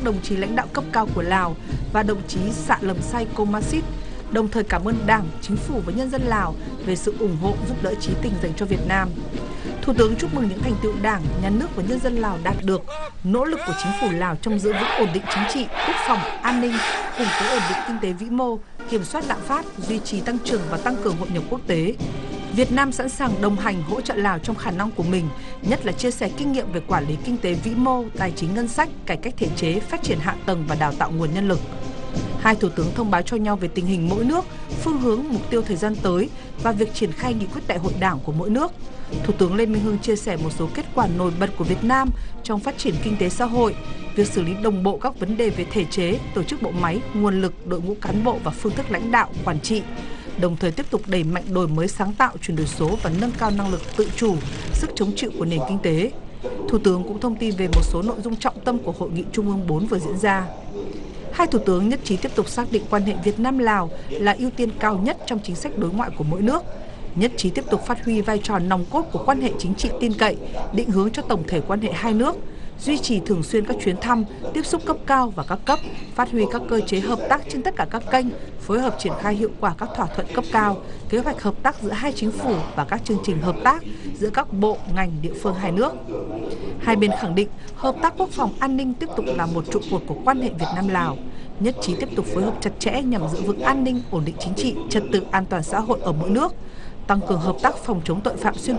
các đồng chí lãnh đạo cấp cao của Lào và đồng chí Sạ Lầm Say Komasit, đồng thời cảm ơn Đảng, Chính phủ và nhân dân Lào về sự ủng hộ giúp đỡ chí tình dành cho Việt Nam. Thủ tướng chúc mừng những thành tựu Đảng, Nhà nước và nhân dân Lào đạt được, nỗ lực của chính phủ Lào trong giữ vững ổn định chính trị, quốc phòng, an ninh, củng cố ổn định kinh tế vĩ mô, kiểm soát lạm phát, duy trì tăng trưởng và tăng cường hội nhập quốc tế. Việt Nam sẵn sàng đồng hành hỗ trợ Lào trong khả năng của mình, nhất là chia sẻ kinh nghiệm về quản lý kinh tế vĩ mô, tài chính ngân sách, cải cách thể chế, phát triển hạ tầng và đào tạo nguồn nhân lực. Hai thủ tướng thông báo cho nhau về tình hình mỗi nước, phương hướng, mục tiêu thời gian tới và việc triển khai nghị quyết đại hội Đảng của mỗi nước. Thủ tướng Lê Minh Hưng chia sẻ một số kết quả nổi bật của Việt Nam trong phát triển kinh tế xã hội, việc xử lý đồng bộ các vấn đề về thể chế, tổ chức bộ máy, nguồn lực, đội ngũ cán bộ và phương thức lãnh đạo, quản trị, đồng thời tiếp tục đẩy mạnh đổi mới sáng tạo, chuyển đổi số và nâng cao năng lực tự chủ, sức chống chịu của nền kinh tế. Thủ tướng cũng thông tin về một số nội dung trọng tâm của Hội nghị Trung ương 4 vừa diễn ra. Hai thủ tướng nhất trí tiếp tục xác định quan hệ Việt Nam-Lào là ưu tiên cao nhất trong chính sách đối ngoại của mỗi nước, nhất trí tiếp tục phát huy vai trò nòng cốt của quan hệ chính trị tin cậy, định hướng cho tổng thể quan hệ hai nước, duy trì thường xuyên các chuyến thăm, tiếp xúc cấp cao và các cấp, phát huy các cơ chế hợp tác trên tất cả các kênh, phối hợp triển khai hiệu quả các thỏa thuận cấp cao, kế hoạch hợp tác giữa hai chính phủ và các chương trình hợp tác giữa các bộ, ngành, địa phương hai nước. Hai bên khẳng định hợp tác quốc phòng an ninh tiếp tục là một trụ cột của quan hệ Việt Nam-Lào, nhất trí tiếp tục phối hợp chặt chẽ nhằm giữ vững an ninh, ổn định chính trị, trật tự an toàn xã hội ở mỗi nước, tăng cường hợp tác phòng chống tội phạm xuyên